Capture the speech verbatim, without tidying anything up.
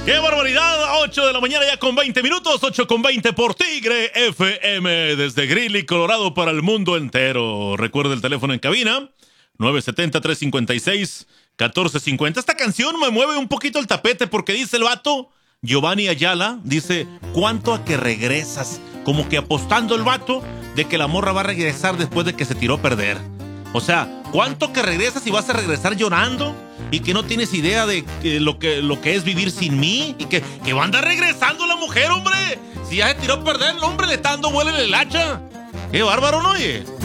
¡Qué barbaridad! ocho de la mañana ya con veinte minutos, ocho con veinte por Tigre F M, desde Greeley, Colorado, para el mundo entero. Recuerda el teléfono en cabina, nueve siete cero, tres cinco seis, uno cuatro cinco cero. Esta canción me mueve un poquito el tapete porque dice el vato, Giovanni Ayala, dice, ¿cuánto a que regresas? Como que apostando el vato de que la morra va a regresar después de que se tiró a perder. O sea, ¿cuánto que regresas y vas a regresar llorando? Y que no tienes idea de que lo, que, lo que es vivir sin mí. Y que, que va a andar regresando la mujer, hombre. Si ya se tiró a perder, el hombre le está dando vuelo en el hacha. ¡Qué bárbaro, no, oye!